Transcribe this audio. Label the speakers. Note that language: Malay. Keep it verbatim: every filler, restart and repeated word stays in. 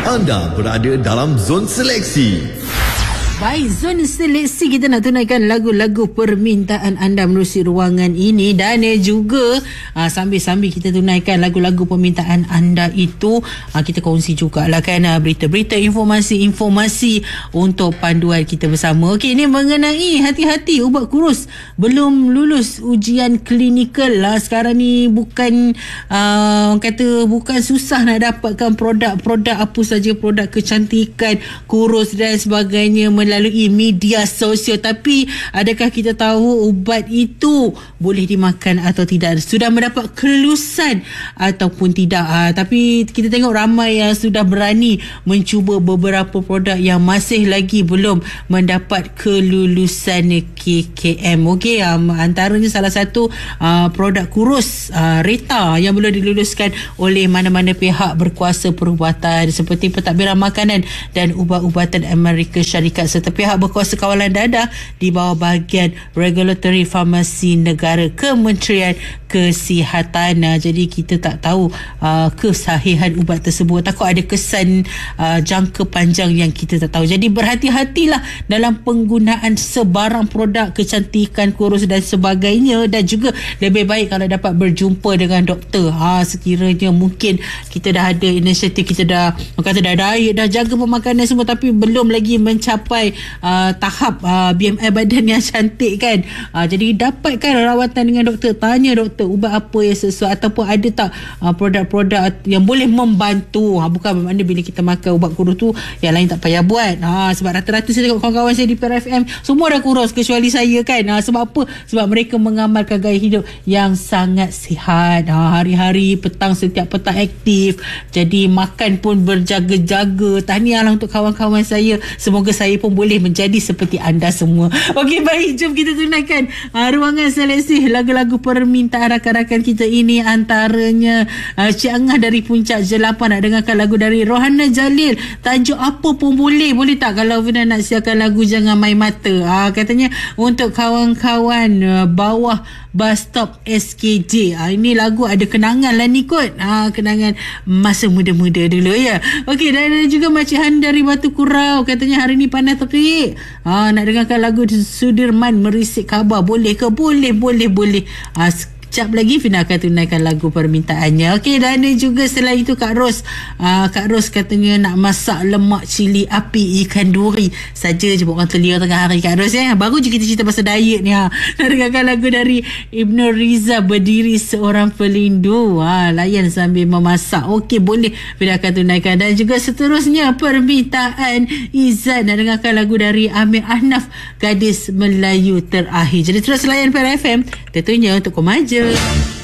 Speaker 1: Anda berada dalam zon seleksi.
Speaker 2: Baik, zon seleksi kita nak tunaikan lagu-lagu permintaan anda menerusi ruangan ini, dan eh, juga uh, sambil-sambil kita tunaikan lagu-lagu permintaan anda itu, uh, kita kongsi jugalah kan uh, berita-berita, informasi-informasi untuk panduan kita bersama. Okey, ini mengenai hati-hati ubat kurus belum lulus ujian klinikal lah. Sekarang ni bukan uh, orang kata bukan susah nak dapatkan produk-produk apa saja, produk kecantikan, kurus dan sebagainya melalui media sosial. Tapi adakah kita tahu ubat itu boleh dimakan atau tidak? Sudah mendapat kelulusan ataupun tidak? Ha, tapi kita tengok ramai yang sudah berani mencuba beberapa produk yang masih lagi belum mendapat kelulusan K K M. Okey, um, antaranya salah satu uh, produk kurus uh, Reta yang belum diluluskan oleh mana-mana pihak berkuasa perubatan seperti Pentadbiran Makanan dan Ubat-ubatan Amerika Syarikat serta pihak berkuasa kawalan dadah di bawah bahagian Regulatory Farmasi Negara Kementerian Kesihatan. Jadi kita tak tahu uh, kesahihan ubat tersebut. Takut ada kesan uh, jangka panjang yang kita tak tahu. Jadi berhati-hatilah dalam penggunaan sebarang produk kecantikan, kurus dan sebagainya, dan juga lebih baik kalau dapat berjumpa dengan doktor. Ha, sekiranya mungkin kita dah ada inisiatif, kita dah kata dah diet, dah jaga pemakanan semua, tapi belum lagi mencapai uh, tahap uh, B M I badan yang cantik kan. Uh, jadi dapatkan rawatan dengan doktor, tanya doktor ubat apa yang sesuai, ataupun ada tak uh, produk-produk yang boleh membantu. Ha, bukan bermakna bila kita makan ubat kurus tu yang lain tak payah buat. Ha, sebab rata-rata saya tengok kawan-kawan saya di P R F M semua dah kurus kecuali saya kan. Ha, sebab apa? Sebab mereka mengamalkan gaya hidup yang sangat sihat. Ha, hari-hari petang, setiap petang aktif. Jadi makan pun berjaga-jaga. Tahniahlah untuk kawan-kawan saya. Semoga saya pun boleh menjadi seperti anda semua. Okey, baik, jom kita tunaikan uh, ruangan seleksi lagu-lagu permintaan rakan-rakan kita ini. Antaranya uh, Cik Angah dari Puncak Jelapan nak dengarkan lagu dari Rohana Jalil, tajuk apa pun boleh. Boleh tak kalau Fina nak siarkan lagu Jangan Main Mata? Uh, katanya untuk kawan-kawan uh, bawah bus stop S K J. Uh, ini lagu ada kenangan lah ni kot. Uh, kenangan masa muda-muda dulu ya. Okey, dan ada juga Makcik Han dari Batu Kurau, katanya hari ni panas terik. Ha, nak dengarkan lagu Sudirman Merisik Khabar. Boleh ke? Boleh, boleh, boleh. Ha, sekejap lagi Fina akan tunaikan lagu permintaannya. Okey, dan juga selain itu Kak Ros, uh, Kak Ros katanya nak masak lemak cili api ikan duri saja je buat orang telia tengah hari. Kak Ros ya, baru je kita cerita pasal diet ni. Ha. Nak dengarkan lagu dari Ibnu Riza, Berdiri Seorang Pelindu. Ha, layan sambil memasak. Okey, boleh Fina akan tunaikan. Dan juga seterusnya permintaan Izzat, nak dengarkan lagu dari Amir Ahnaf, Gadis Melayu Terakhir. Jadi terus layan P R F M, tentunya untuk Komaja.